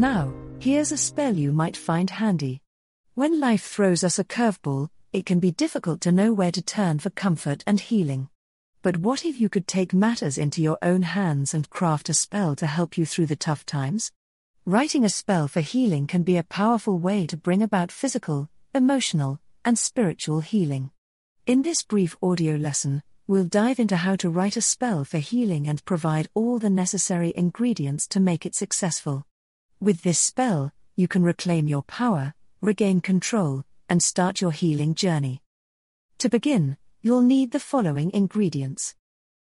Now, here's a spell you might find handy. When life throws us a curveball, it can be difficult to know where to turn for comfort and healing. But what if you could take matters into your own hands and craft a spell to help you through the tough times? Writing a spell for healing can be a powerful way to bring about physical, emotional, and spiritual healing. In this brief audio lesson, we'll dive into how to write a spell for healing and provide all the necessary ingredients to make it successful. With this spell, you can reclaim your power, regain control, and start your healing journey. To begin, you'll need the following ingredients.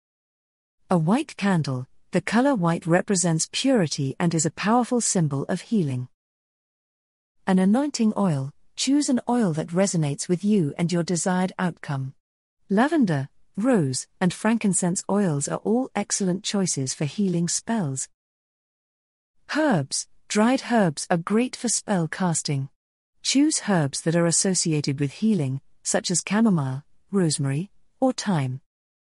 A white candle. The color white represents purity and is a powerful symbol of healing. An anointing oil. Choose an oil that resonates with you and your desired outcome. Lavender, rose, and frankincense oils are all excellent choices for healing spells. Herbs. Dried herbs are great for spell casting. Choose herbs that are associated with healing, such as chamomile, rosemary, or thyme.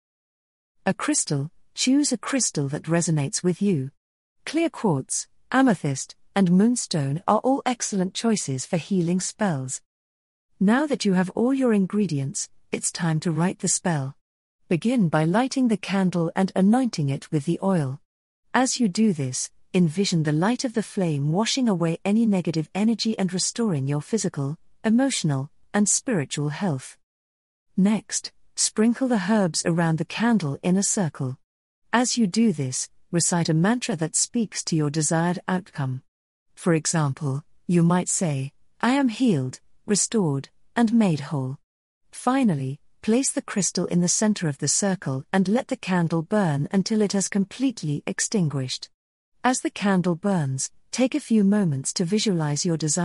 A crystal. Choose a crystal that resonates with you. Clear quartz, amethyst, and moonstone are all excellent choices for healing spells. Now that you have all your ingredients, it's time to write the spell. Begin by lighting the candle and anointing it with the oil. As you do this, envision the light of the flame washing away any negative energy and restoring your physical, emotional, and spiritual health. Next, sprinkle the herbs around the candle in a circle. As you do this, recite a mantra that speaks to your desired outcome. For example, you might say, "I am healed, restored, and made whole." Finally, place the crystal in the center of the circle and let the candle burn until it has completely extinguished. As the candle burns, take a few moments to visualize your desired